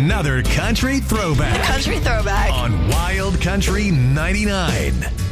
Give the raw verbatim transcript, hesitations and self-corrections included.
another country throwback Country throwback. on Wild Country ninety-nine.